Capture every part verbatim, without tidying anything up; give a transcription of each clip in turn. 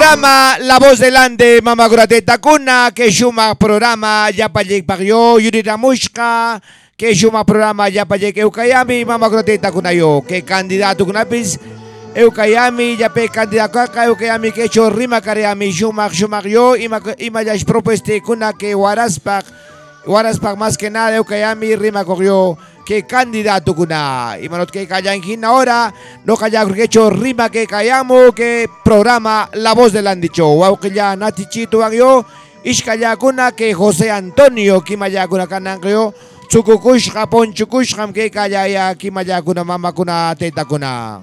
programa La Voz del Ande, Mama Grateta Kuna, que shuma programa ya pa yek pagyo, Yurira Mushka, que shuma programa ya pa yek Eukayami, Mama Grateta Kuna yo, que candidato kunapis Eukayami, ya pe candidato kaka Eukayami, que hecho rima kareami, shuma shuma yo, y ma ya propueste kuna que Waraspak, Waraspak más que nada Eukayami, rima corrió. Que candidato kuna y manot que callan ahora no calla que hecho rima que callamos que programa La Voz del Andicho wow que ya natichito yo iskaya kuna que José Antonio kimaya kuna kanangyo chukukush japón chukush ham que calla ya kimaya kuna mama kuna teta kuna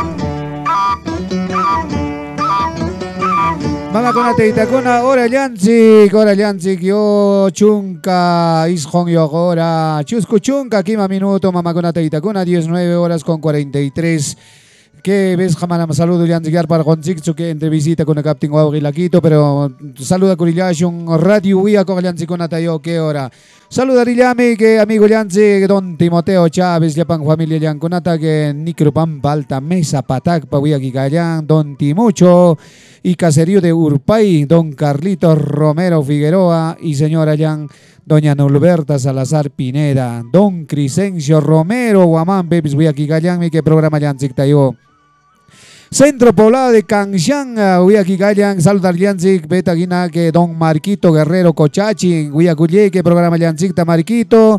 Mama kuna teita kuna ora llanzik, ora llanzik yo chunka ishong yo ora chusku chunka kima minuto mama kuna teita kuna diecinueve horas con cuarenta y tres. Que ves jamás me saludo llanzik para conchikchu que entrevista con el captain Guau Laquito, pero saluda Curillashun radio Wia con llanzik kuna tayo que hora. Saluda Rillami que amigo llanzik don Timoteo Chávez yapan familia llankunata que Nicrupam Balta Mesa Patak pa Wia Kikayan don Timucho y caserío de Urpay, don Carlitos Romero Figueroa y señora Yan, doña Nulberta Salazar Pineda, don Crisencio Romero Guamán, bebis voy aquí gallan mi que programa Yan Tayo. Centro Poblado de Cangshan, voy aquí gallan, saludar Yanzik, beta guina que don Marquito Guerrero Cochachin, voy a cuye que programa Yanzik ta Marquito.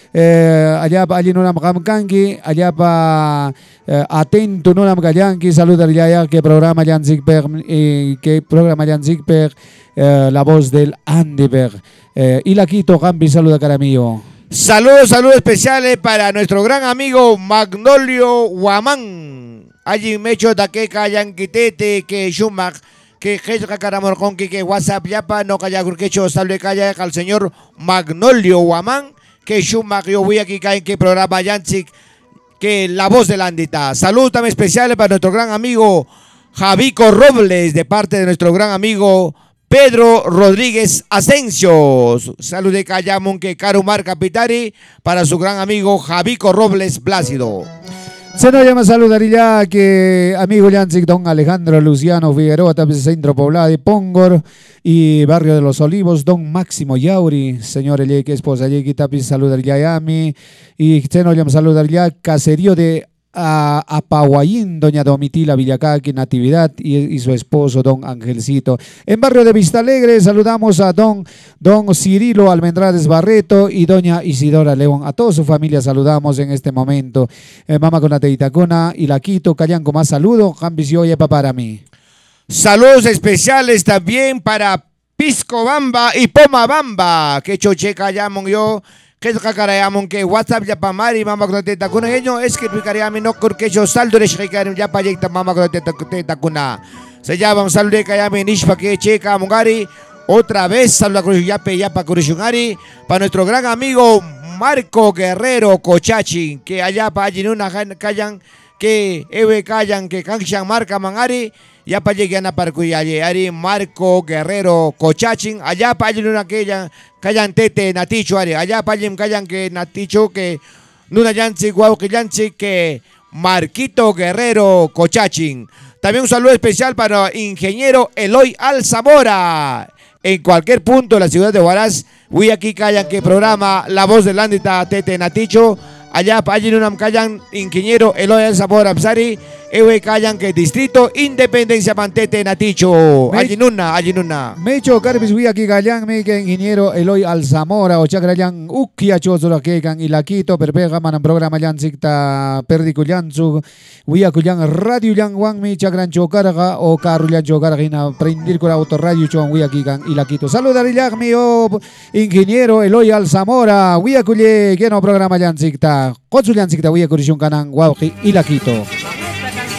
Eh, allá pa allí nunam kamkanki, allá pa eh, atento nunam gallanki, saluda allá que programa Janzikper, eh, que programa Janzikper, eh, La Voz del Andeberg. Eh, y la quito, Gambi, saluda caramillo. Saludos, saludos especiales para nuestro gran amigo Magnolio Guamán. Allí mecho taqueca yanquitete que shumak que jeja caramorcón que WhatsApp yapa no calla curquecho salve calla al señor Magnolio Guamán. Que Schumacher, yo voy aquí en que programa Yanzik, que La Voz del Andita. Salud también especial para nuestro gran amigo Javico Robles, de parte de nuestro gran amigo Pedro Rodríguez Asensio. Salud de Cayamón, que Carumar Capitari, para su gran amigo Javico Robles Blácido. Se nos llama saludaría que amigo Yanzik, don Alejandro Luciano Figueroa, también centro poblado de Póngor y barrio de los Olivos, don Máximo Yauri, señor Elique, esposa Yeki, también saludaría a mí y se nos llama saludaría caserío de a Apahuayín, doña Domitila Villacaqui Natividad y, y su esposo don Angelcito. En barrio de Vista Alegre saludamos a don, don Cirilo Almendrades Barreto y doña Isidora León. A toda su familia saludamos en este momento. Eh, Mama con la Teitacuna y la Quito, callan con más saludo. Jambicio yepa para mí. Saludos especiales también para Piscobamba y Pomabamba, que choche callamos yo. Que cacarayamon que WhatsApp ya pa mari mama croteta kuna genyo es que picarayami no porque yo saldo de shikarim ya pa yekta mama croteta kuna se llama saldo de kayami nishpa que checa mungari otra vez saldo cruz ya pe ya pa cruzungari para nuestro gran amigo Marco Guerrero Cochachin que allá pa allí una callan que ewe callan que kangshan marca mangari ya pa llegan a parcuyale ari Marco Guerrero Cochachin allá pa allí una aquella callan tete naticho ari allá pa allí callan que naticho que nuna yanchi guau que yanchi que Marquito Guerrero Cochachin. También un saludo especial para ingeniero Eloy Alzamora en cualquier punto de la ciudad de Huaraz. Voy aquí callan que programa La Voz del Andita tete naticho allá pa allí nunam callan ingeniero Eloy Alzamora Psari ewe callan que distrito Independencia Pantete Naticho allí nuna allí nuna Mecho Carbis voy aquí callan me que ingeniero Eloy Alzamora o chakrayan ukia chosora que can y la Quito perpega manan programa yan sikta perdicuyanzu voy a cuyan radio yan wan mi chakran chocarga o carruyan chocarga prendir con autorradio chon voy aquí can y la Quito saludar ya mi ingeniero Eloy Alzamora voy a cuye que no programa yan sikta Kotsulian sikta voy a curishun kanan guauki y la Quito.